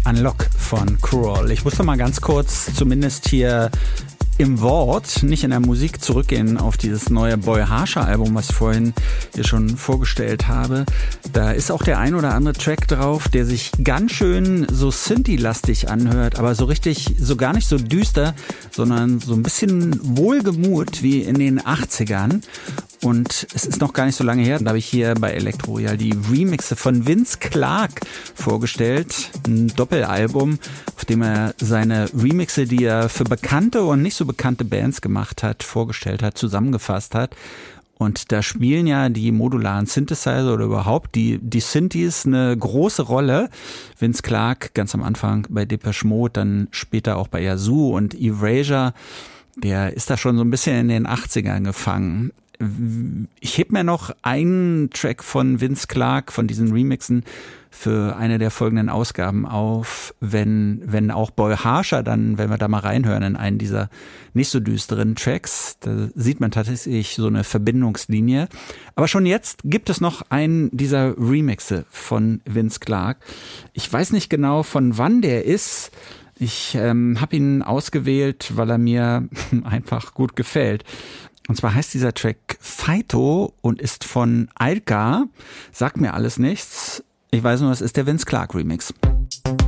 Unlock von Cruel. Ich muss noch mal ganz kurz, zumindest hier im Wort, nicht in der Musik, zurückgehen auf dieses neue Boy Harsher Album, was ich vorhin hier schon vorgestellt habe. Da ist auch der ein oder andere Track drauf, der sich ganz schön so Synthie-lastig anhört, aber so richtig, so gar nicht so düster, sondern so ein bisschen wohlgemut wie in den 80ern. Und es ist noch gar nicht so lange her, da habe ich hier bei Elektro Royal die Remixe von Vince Clarke vorgestellt. Ein Doppelalbum, auf dem er seine Remixe, die er für bekannte und nicht so bekannte Bands gemacht hat, vorgestellt hat, zusammengefasst hat. Und da spielen ja die modularen Synthesizer oder überhaupt die Synthes eine große Rolle. Vince Clarke ganz am Anfang bei Depeche Mode, dann später auch bei Yazoo und Erasure, der ist da schon so ein bisschen in den 80ern gefangen. Ich heb mir noch einen Track von Vince Clarke, von diesen Remixen, für eine der folgenden Ausgaben auf, wenn auch Boy Harsher dann, wenn wir da mal reinhören in einen dieser nicht so düsteren Tracks, da sieht man tatsächlich so eine Verbindungslinie. Aber schon jetzt gibt es noch einen dieser Remixe von Vince Clarke. Ich weiß nicht genau, von wann der ist. Ich habe ihn ausgewählt, weil er mir einfach gut gefällt. Und zwar heißt dieser Track Phyto und ist von Alka. Sagt mir alles nichts. Ich weiß nur, es ist der Vince Clarke Remix.